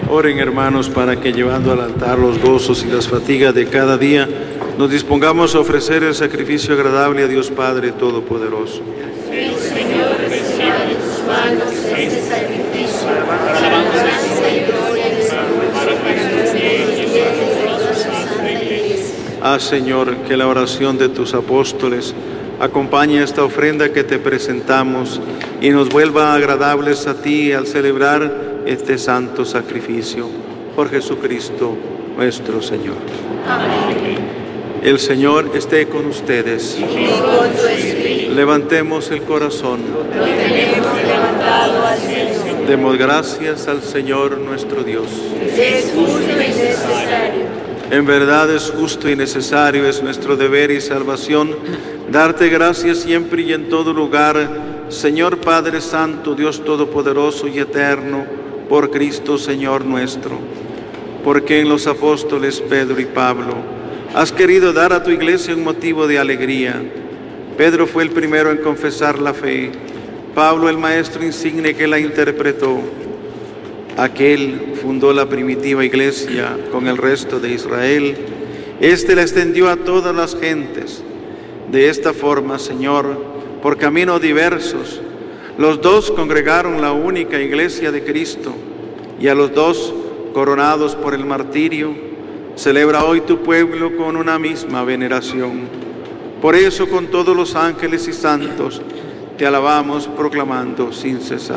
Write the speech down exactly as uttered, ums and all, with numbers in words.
Oren, hermanos, para que llevando al altar los gozos y las fatigas de cada día, nos dispongamos a ofrecer el sacrificio agradable a Dios Padre Todopoderoso. El Señor reciba de tus manos este sacrificio para alabanza y gloria de su nombre, para nuestro bien y bien de toda su santa Iglesia. Haz, Señor, que la oración de tus apóstoles acompañe esta ofrenda que te presentamos y nos vuelva agradables a ti al celebrar este santo sacrificio. Por Jesucristo nuestro Señor. Amén. El Señor esté con ustedes. Y con tu espíritu. Levantemos el corazón. Lo tenemos levantado al Señor. Demos gracias al Señor nuestro Dios. Es justo y necesario. En verdad es justo y necesario, es nuestro deber y salvación, darte gracias siempre y en todo lugar, Señor Padre Santo, Dios Todopoderoso y Eterno, por Cristo Señor nuestro. Porque en los apóstoles Pedro y Pablo has querido dar a tu iglesia un motivo de alegría. Pedro fue el primero en confesar la fe, Pablo el maestro insigne que la interpretó. Aquel fundó la primitiva iglesia con el resto de Israel. Este la extendió a todas las gentes. De esta forma, Señor, por caminos diversos, los dos congregaron la única iglesia de Cristo, y a los dos, coronados por el martirio, celebra hoy tu pueblo con una misma veneración. Por eso, con todos los ángeles y santos, te alabamos proclamando sin cesar.